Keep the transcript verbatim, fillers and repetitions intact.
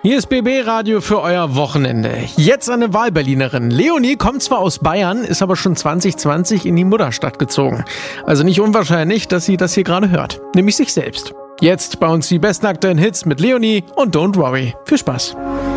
Hier ist B B-Radio für euer Wochenende. Jetzt eine Wahlberlinerin. Leonie kommt zwar aus Bayern, ist aber schon zwanzig zwanzig in die Mutterstadt gezogen. Also nicht unwahrscheinlich, dass sie das hier gerade hört. Nämlich sich selbst. Jetzt bei uns die besten aktuellen Hits mit Leonie und Don't Worry. Viel Spaß.